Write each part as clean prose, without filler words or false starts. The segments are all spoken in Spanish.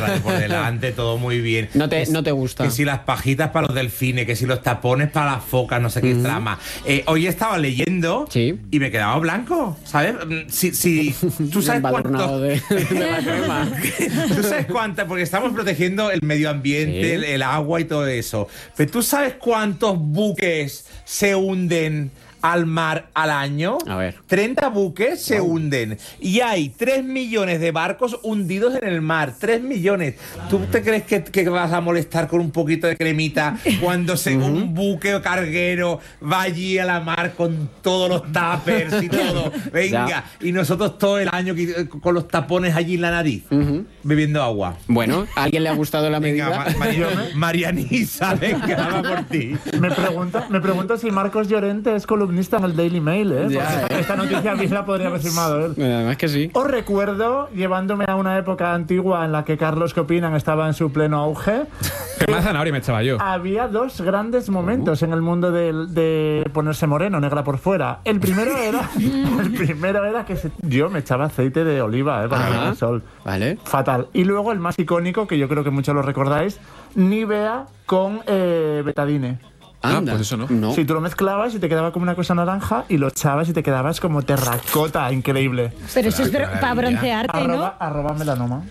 radio por delante, todo muy bien. No te gusta. Que si las pajitas para los delfines, que si los tapones para las focas, no sé qué trama. Hoy estaba leyendo y me quedaba blanco, ¿sabes? Si tú sabes cuánto de la crema. Tú sabes cuántas, porque estamos protegiendo el medio ambiente, el agua y todo eso. Pero tú sabes cuántos buques se hunden al mar al año. A ver. 30 buques se hunden y hay 3 millones de barcos hundidos en el mar. 3 millones. ¿Tú te crees que vas a molestar con un poquito de cremita cuando un buque o carguero va allí a la mar con todos los tuppers y todo? Venga, y nosotros todo el año con los tapones allí en la nariz, bebiendo agua. Bueno, ¿a alguien le ha gustado la medida? Marianisa, venga, va por ti. Me pregunto si Marcos Llorente es columnista en el Daily Mail, esta noticia bien la podría haber firmado él. Además que sí. Os recuerdo, llevándome a una época antigua en la que Carlos, ¿qué opinan?, estaba en su pleno auge. Crema de zanahoria me echaba yo. Había dos grandes momentos en el mundo de ponerse moreno, negra por fuera. El primero era que yo me echaba aceite de oliva para el sol. Vale. Fatal. Y luego el más icónico, que yo creo que muchos lo recordáis, Nivea con betadine. Pues eso no. Si tú lo mezclabas y te quedaba como una cosa naranja y lo echabas y te quedabas como terracota, increíble. Pero eso es para broncearte, ¿no? Arroba melanoma.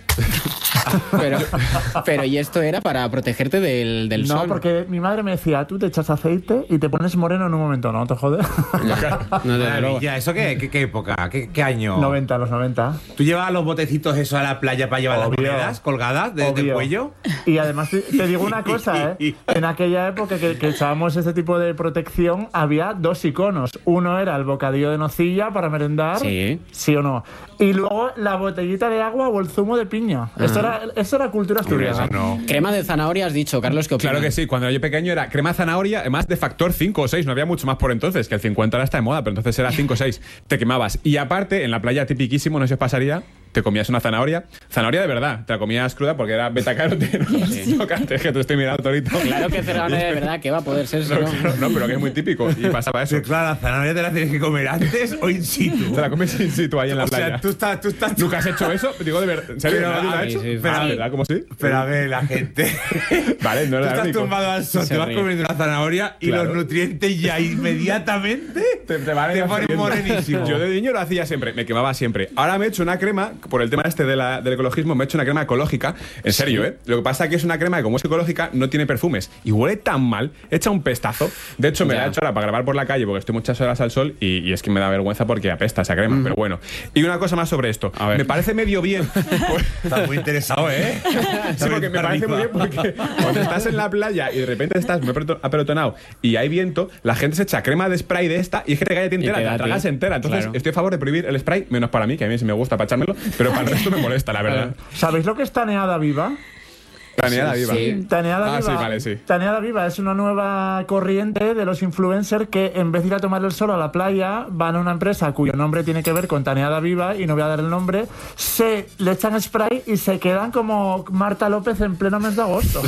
pero ¿y esto era para protegerte del sol? No, porque mi madre me decía, tú te echas aceite y te pones moreno en un momento, ¿no? ¿Te jodes? Ya, ¿eso qué época? ¿Qué año? Los 90. ¿Tú llevabas los botecitos eso a la playa para llevar las monedas colgadas del cuello? Y además te digo una cosa, en aquella época que echábamos este tipo de protección, había dos iconos. Uno era el bocadillo de nocilla para merendar, sí o no. Y luego la botellita de agua o el zumo de piña. Esto era cultura asturiana. No. Crema de zanahoria has dicho, Carlos, ¿qué opinas? Claro que sí, cuando era yo pequeño era crema de zanahoria, además de factor 5 o 6, no había mucho más por entonces, que el 50 ahora está de moda, pero entonces era 5 o 6, te quemabas. Y aparte, en la playa tipiquísimo, no sé si os pasaría, te comías una zanahoria de verdad, te la comías cruda porque era betacaroteno. Es que te estoy mirando, Torito. Claro que zanahoria de verdad, que va a poder ser eso. No, pero que es muy típico y pasaba eso. Pero claro, la zanahoria te la tienes que comer antes o in situ. Te la comes in situ ahí en la playa. O sea, tú estás... ¿Nunca has hecho eso? Digo, de verdad. ¿En serio? ¿Nadie lo ha hecho? ¿Verdad? ¿Cómo sí? Pero a ver, la gente... Vale, no tú era estás tumbado al sol, te vas comiendo una zanahoria y los nutrientes ya inmediatamente te ponen morenísimo. Yo de niño lo hacía siempre, me quemaba siempre. Ahora me he hecho una crema, por el tema del ecologismo, me he hecho una crema ecológica. En serio, Lo que pasa es que es una crema que, como es ecológica, no tiene perfumes. Y huele tan mal, echa un pestazo. De hecho, me la he hecho ahora para grabar por la calle porque estoy muchas horas al sol y es que me da vergüenza porque apesta esa crema, pero bueno. Y una cosa más sobre esto. Me parece medio bien. Estás muy interesado, Sí, porque me parece muy bien porque cuando estás en la playa y de repente estás muy apelotonado y hay viento, la gente se echa crema de spray de esta y es que te cae entera, te la tragas entera. Entonces, estoy a favor de prohibir el spray, menos para mí, que a mí sí me gusta para echármelo, pero para el resto me molesta, la verdad. ¿Sabéis lo que es taneada viva? Taneada viva. Sí. Taneada viva. Sí, vale, sí. Taneada viva es una nueva corriente de los influencers que en vez de ir a tomar el sol a la playa, van a una empresa cuyo nombre tiene que ver con taneada viva, y no voy a dar el nombre, le echan spray y se quedan como Marta López en pleno mes de agosto.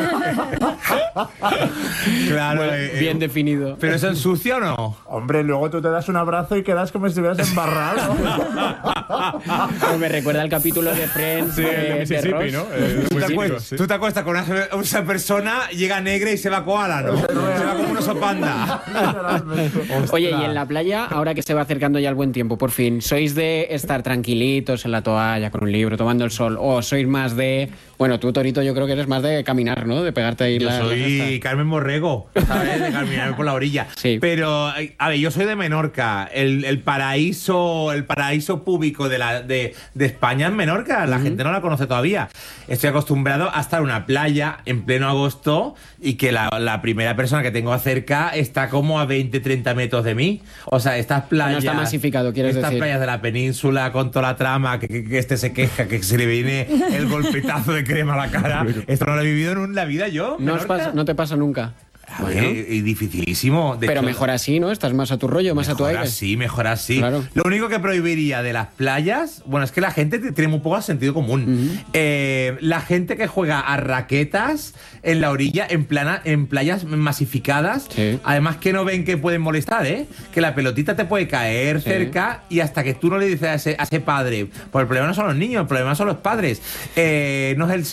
Claro, bien definido. ¿Pero eso ensucia o no? Hombre, luego tú te das un abrazo y quedas como si estuvieras embarrado. Me recuerda al capítulo de Friends de Mississippi, ¿no? Tú te acuestas con esa persona, llega negra y se va koala, ¿no? Se va como un oso panda. Oye, y en la playa, ahora que se va acercando ya el buen tiempo, por fin, ¿sois de estar tranquilitos en la toalla, con un libro, tomando el sol? ¿O sois más de... Bueno, tú, Torito, yo creo que eres más de caminar, ¿no? De pegarte ahí Yo soy Carmen Borrego, ¿sabes? De caminar por la orilla. Sí. Pero, a ver, yo soy de Menorca. El paraíso público de España es Menorca. La gente no la conoce todavía. Estoy acostumbrado a estar en una playa en pleno agosto y que la primera persona que tengo cerca está como a 20-30 metros de mí. O sea, estas playas... No está masificado, quieres decir. Estas playas de la península con toda la trama, que este se queja, que se le viene el golpetazo de crema a la cara. Esto no lo he vivido en la vida yo. No te pasa nunca. Bueno. Y dificilísimo. Pero hecho, mejor así, ¿no? Estás más a tu rollo, más a tu aire. Mejor así. Claro. Lo único que prohibiría de las playas, bueno, es que la gente tiene muy poco sentido común. La gente que juega a raquetas en la orilla, en playas masificadas, además que no ven que pueden molestar, que la pelotita te puede caer cerca y hasta que tú no le dices a ese padre, pues el problema no son los niños, el problema son los padres. No es el